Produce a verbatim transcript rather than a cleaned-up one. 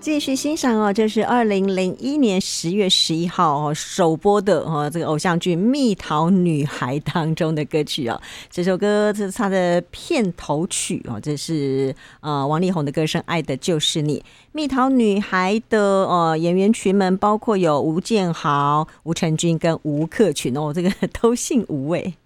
继续欣赏哦，这是二零零一年十月十一号哦首播的哦这个偶像剧《蜜桃女孩》当中的歌曲哦。这首歌这是它的片头曲哦，这是呃王力宏的歌声《爱的就是你》。蜜桃女孩的呃演员群们包括有吴建豪、吴承君跟吴克群哦，这个都姓吴诶。